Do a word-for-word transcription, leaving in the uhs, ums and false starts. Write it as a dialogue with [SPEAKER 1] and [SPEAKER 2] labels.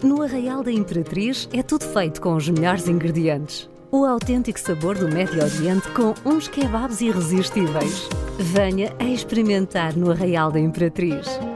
[SPEAKER 1] No Arraial da Imperatriz é tudo feito com os melhores ingredientes. O autêntico sabor do Médio Oriente com uns kebabs irresistíveis. Venha a experimentar no Arraial da Imperatriz.